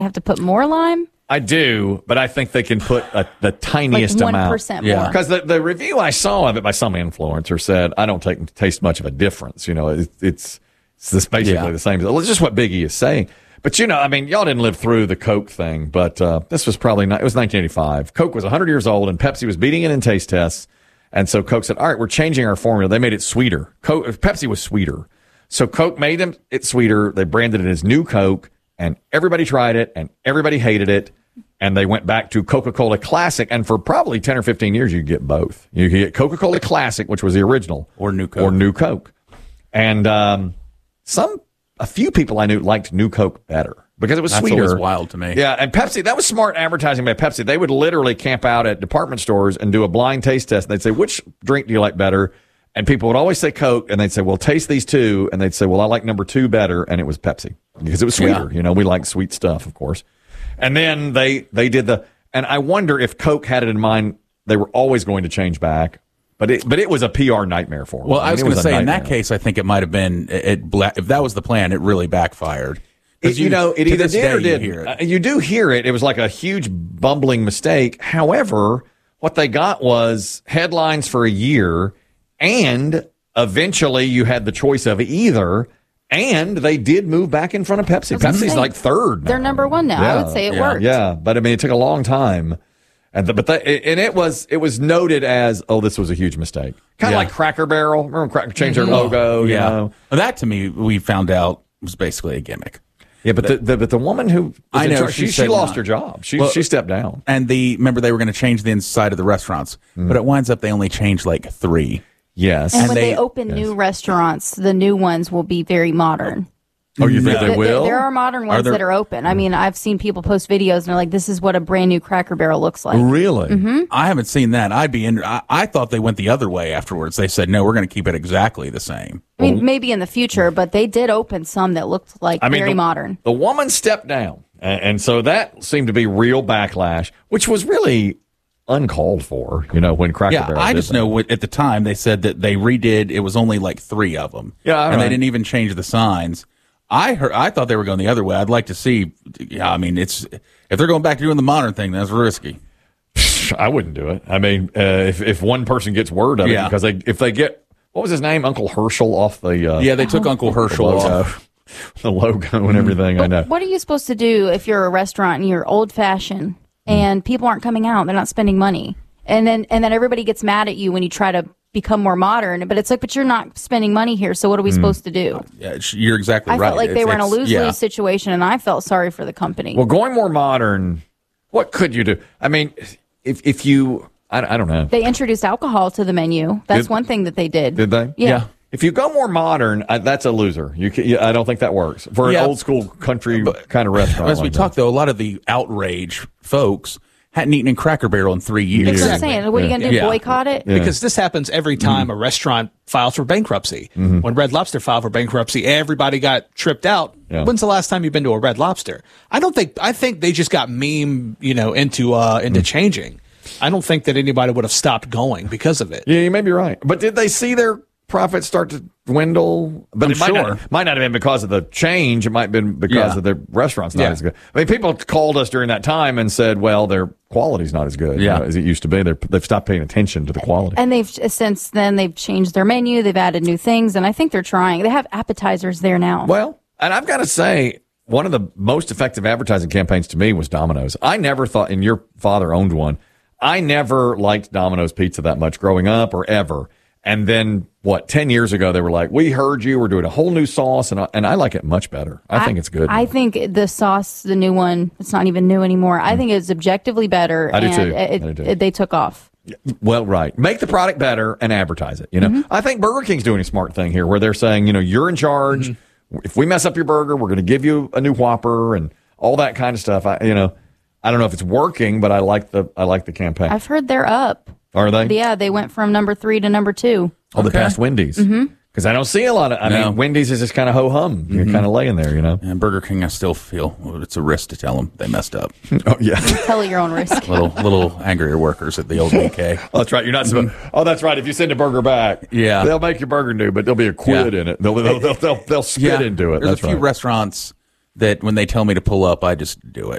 have to put more lime? I do, but I think they can put the tiniest like amount. 1% more. Because the review I saw of it by some influencer said, I don't taste much of a difference. You know, it's basically the same. It's just what Biggie is saying. But, you know, I mean, y'all didn't live through the Coke thing, but this was probably not, it was 1985. Coke was 100 years old, and Pepsi was beating it in taste tests. And so Coke said, all right, we're changing our formula. They made it sweeter. Pepsi was sweeter. So Coke made it sweeter. They branded it as New Coke, and everybody tried it, and everybody hated it. And they went back to Coca-Cola Classic, and for probably 10 or 15 years, you could get both. You could get Coca-Cola Classic, which was the original, or New Coke. And a few people I knew liked New Coke better because it was sweeter. That's always wild to me. Yeah, and Pepsi, that was smart advertising by Pepsi. They would literally camp out at department stores and do a blind taste test. And they'd say, which drink do you like better? And people would always say Coke, and they'd say, well, taste these two. And they'd say, well, I like number 2 better. And it was Pepsi because it was sweeter. Yeah. You know, we like sweet stuff, of course. And then they did and I wonder if Coke had it in mind, they were always going to change back. But it was a PR nightmare for them. Well, I was going to say, in that case, I think it might have been, if that was the plan, it really backfired. It either did or didn't. You do hear it. It was like a huge bumbling mistake. However, what they got was headlines for a year, and eventually you had the choice of either. And they did move back in front of Pepsi. Pepsi's like third now. They're number 1 now. Yeah, I would say it worked. Yeah, but I mean, it took a long time. And it was noted as, oh, this was a huge mistake. Kind of like Cracker Barrel. Remember Cracker changed their logo? Yeah. You know? Well, that to me, we found out was basically a gimmick. Yeah, but the woman who was in charge, she lost her job. She stepped down. And remember they were going to change the inside of the restaurants, but it winds up they only changed like 3. Yes. And when they open new restaurants, the new ones will be very modern. Oh, you think they will? There are modern ones that are open. I mean, I've seen people post videos and they're like, this is what a brand new Cracker Barrel looks like. Really? Mm-hmm. I haven't seen that. I thought they went the other way afterwards. They said, no, we're going to keep it exactly the same. I mean, maybe in the future, but they did open some that looked like very modern. The woman stepped down. And so that seemed to be real backlash, which was really uncalled for, you know, when Cracker Barrel I just know at the time they said that they redid, it was only like 3 of them. Yeah, and they didn't even change the signs. I thought they were going the other way. I'd like to see, I mean, if they're going back to doing the modern thing, that's risky. I wouldn't do it. I mean, if one person gets word of it, because if they get, what was his name? Uncle Herschel off the... they took Uncle Herschel off. The logo and everything, I know. What are you supposed to do if you're a restaurant and you're old-fashioned and people aren't coming out, they're not spending money, and then everybody gets mad at you when you try to become more modern, but it's like, but you're not spending money here, so what are we supposed to do? Yeah, you're exactly right. I felt like they were in a lose-lose situation, and I felt sorry for the company. Well, going more modern, what could you do? I mean, if you, I don't know. They introduced alcohol to the menu. That's one thing that they did. Did they? Yeah. If you go more modern, that's a loser. I don't think that works for an old school country kind of restaurant. As we talked, though, a lot of the outrage folks hadn't eaten in Cracker Barrel in 3 years. That's what I'm saying. What are you going to do, boycott it? Yeah. Because this happens every time a restaurant files for bankruptcy. When Red Lobster filed for bankruptcy, everybody got tripped out. Yeah. When's the last time you've been to a Red Lobster? I think they just got into changing. I don't think that anybody would have stopped going because of it. Yeah, you may be right. But did they see their profits start to dwindle? But it might not have been because of the change. It might have been because of their restaurants not as good. I mean, people called us during that time and said, well, their quality's not as good as it used to be. They've stopped paying attention to the quality. And since then they've changed their menu. They've added new things, and I think they're trying. They have appetizers there now. Well, and I've got to say, one of the most effective advertising campaigns to me was Domino's. I never thought, and your father owned one, I never liked Domino's pizza that much growing up or ever. And then, 10 years ago, they were like, we heard you, we're doing a whole new sauce, and I like it much better. I think it's good. I think the sauce, the new one, it's not even new anymore. I think it's objectively better. I do too. They took off. Well, right. Make the product better and advertise it. You know, I think Burger King's doing a smart thing here where they're saying, you're in charge. If we mess up your burger, we're going to give you a new Whopper and all that kind of stuff. I don't know if it's working, but I like the campaign. I've heard they're up. Are they? Yeah, they went from number 3 to number 2. Oh, the past Wendy's. Because I don't see a lot of. I mean, Wendy's is just kind of ho hum. You're kind of laying there, And Burger King, I still feel it's a risk to tell them they messed up. Oh yeah, tell at your own risk. little angrier workers at the old BK. Oh, that's right. You're not supposed. Oh, that's right. If you send a burger back, they'll make your burger new, but there'll be a quid in it. They'll spit into it. There's a few restaurants that when they tell me to pull up, I just do it.